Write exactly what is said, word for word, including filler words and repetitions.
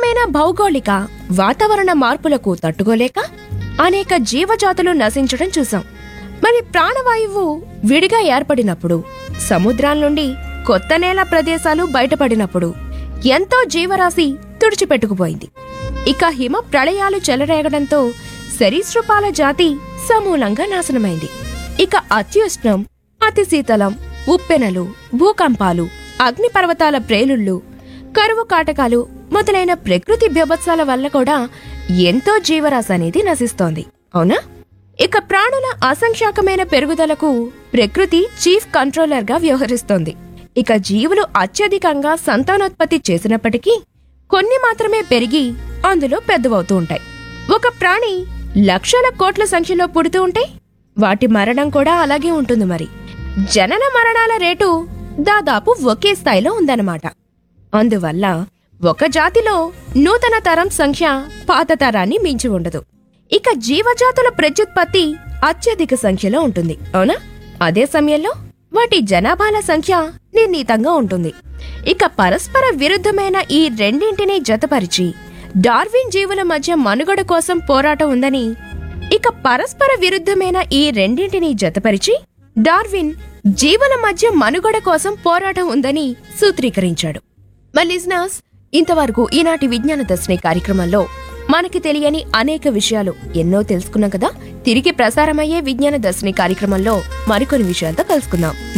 విపరీతమైన భౌగోళిక వాతావరణ మార్పులకు తట్టుకోలేక అనేక జీవజాతులు నశించడం చూసాం. మరి ప్రాణవాయువు విడిగా ఏర్పడినప్పుడు, సముద్రాల నుండి కొత్త నేల ప్రదేశాలు బయటపడినప్పుడు ఎంతో జీవరాశి తుడిచిపెట్టుకుపోయింది. ఇక హిమ ప్రళయాలు చెలరేగడంతో సరీసృపాల జాతి సమూలంగా నాశనమైంది. ఇక అత్యుష్ణం, అతి శీతలం, ఉప్పెనలు, భూకంపాలు, అగ్నిపర్వతాల ప్రేలుళ్ళు, కరువు కాటకాలు మొదలైన ప్రకృతి బీభత్సాల వల్ల కూడా ఎంతో జీవరాశి అనేది నశిస్తోంది. అవునా? ఇక ప్రాణుల అసంఖ్యాకమైన పెరుగుదలకు ప్రకృతి చీఫ్ కంట్రోలర్ గా వ్యవహరిస్తోంది. ఇక జీవులు అత్యధికంగా సంతానోత్పత్తి చేసినప్పటికీ కొన్ని మాత్రమే పెరిగి అందులో పెద్దవవుతూ ఉంటాయి. ఒక ప్రాణి లక్షల కోట్ల సంఖ్యలో పుడుతూ ఉంటే వాటి మరణం కూడా అలాగే ఉంటుంది. మరి జనన మరణాల రేటు దాదాపు ఒకే స్థాయిలో ఉందన్నమాట. అందువల్ల ఒక జాతిలో నూతన తరం సంఖ్య పాత తరాన్ని మించి ఉండదు. ఇక జీవజాతుల ప్రత్యుత్పత్తి అత్యధిక సంఖ్యలో ఉంటుంది. అవునా? అదే సమయంలో వాటి జనాభాల సంఖ్య నిర్ణీతంగా ఉంటుంది. ఇక పరస్పర విరుద్ధమైన ఈ రెండింటినీ జతపరిచి డార్విన్ జీవుల మధ్య మనుగడ కోసం పోరాటం ఉందని ఇక పరస్పర విరుద్ధమైన ఈ రెండింటినీ జతపరిచి డార్విన్ జీవుల మధ్య మనుగడ కోసం పోరాటం ఉందని సూత్రీకరించాడు. మరి లిజనర్స్, ఇంతవరకు ఈనాటి విజ్ఞాన దర్శిని కార్యక్రమంలో మనకి తెలియని అనేక విషయాలు ఎన్నో తెలుసుకున్నాం కదా. తిరిగి ప్రసారమయ్యే విజ్ఞాన దర్శిని కార్యక్రమంలో మరికొన్ని విషయాలతో కలుసుకుందాం.